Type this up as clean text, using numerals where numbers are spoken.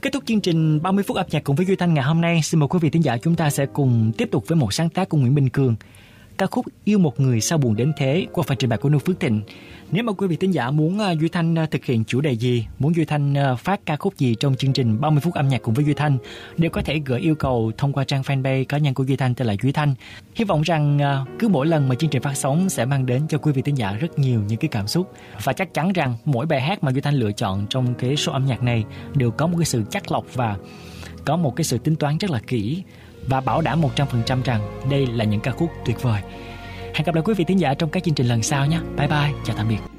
Kết thúc chương trình 30 phút âm nhạc cùng với Duy Thanh ngày hôm nay, xin mời quý vị thính giả chúng ta sẽ cùng tiếp tục với một sáng tác của Nguyễn Minh Cường. Ca khúc Yêu một người sao buồn đến thế qua phần trình bày của Noo Phước Thịnh. Nếu mà quý vị thính giả muốn Duy Thanh thực hiện chủ đề gì, muốn Duy Thanh phát ca khúc gì trong chương trình 30 phút âm nhạc cùng với Duy Thanh, đều có thể gửi yêu cầu thông qua trang fanpage cá nhân của Duy Thanh tên là Duy Thanh. Hy vọng rằng cứ mỗi lần mà chương trình phát sóng sẽ mang đến cho quý vị thính giả rất nhiều những cái cảm xúc, và chắc chắn rằng mỗi bài hát mà Duy Thanh lựa chọn trong cái show âm nhạc này đều có một cái sự chắt lọc và có một cái sự tính toán rất là kỹ, và bảo đảm 100% rằng đây là những ca khúc tuyệt vời. Hẹn gặp lại quý vị thính giả trong các chương trình lần sau nhé. Bye bye, chào tạm biệt.